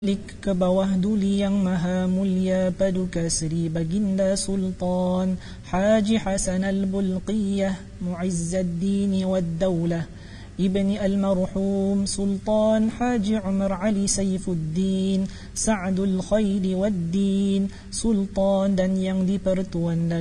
Lik ke bawah duli yang maha mulia paduka Sri Baginda Sultan Haji Hasan Al-Bulqiyah Mu'izzaddin wad-Daulah Ibni Al-Marhum Sultan Haji Umar Ali Saifuddin Sa'dul Khairi wad-Din Sultan dan yang di-Pertuan